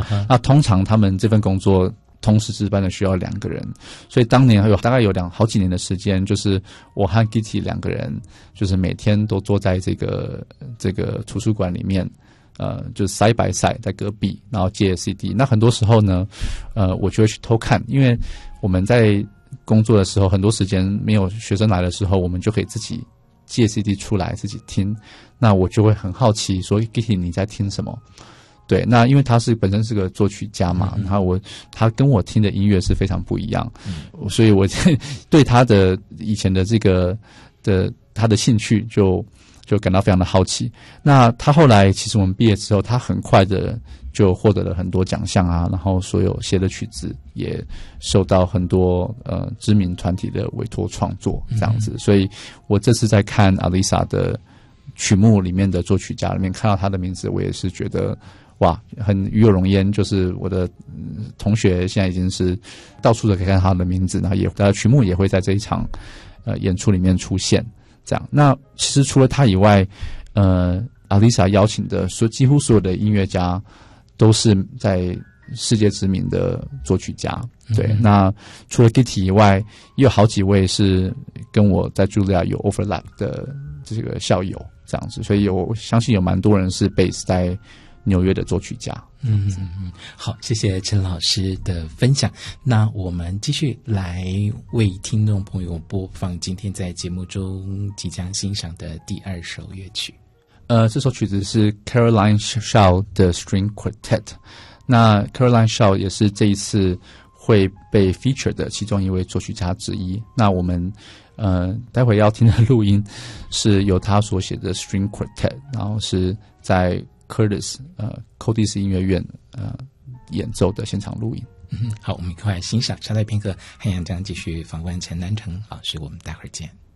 那通常他们这份工作同时值班的需要2个人，所以当年大概有好几年的时间，就是我和 Kitty 2个人，就是每天都坐在这个图书馆里面，就是 side by side 在隔壁，然后借 CD。那很多时候呢，我就会去偷看，因为我们在工作的时候，很多时间没有学生来的时候，我们就可以自己借 CD 出来自己听。那我就会很好奇说 Kitty 你在听什么？对，那因为他本身是个作曲家嘛，然后他跟我听的音乐是非常不一样，所以我对他的以前的他的兴趣就感到非常的好奇。那他后来其实我们毕业之后，他很快的就获得了很多奖项啊，然后所有写的曲子也受到很多知名团体的委托创作这样子。所以我这次在看 Alisa 的曲目里面的作曲家里面看到他的名字，我也是觉得哇，很与有荣焉。就是我的同学现在已经是到处都可以看到他的名字，然后曲目也会在这一场演出里面出现。这样，那其实除了他以外，Alisa 邀请的几乎所有的音乐家都是在世界知名的作曲家。对，那除了 Kitty 以外，也有好几位是跟我在 Julia 有 overlap 的这个校友，这样子。所以我相信有蛮多人是 base 在纽约的作曲家。 好，谢谢陈老师的分享。那我们继续来为听众朋友播放今天在节目中即将欣赏的第2首乐曲。 这首曲子是 Caroline Shaw 的 String Quartet。那 Caroline Shaw 也是这一次会被 feature 的其中一位作曲家之一。那我们待会要听的录音是由他所写的 String Quartet， 然后是在Curtis Codis 音乐院演奏的现场录音。 好，我们一块欣赏。稍待片刻，汉阳将继续访问陈南成老师，我们待会儿见。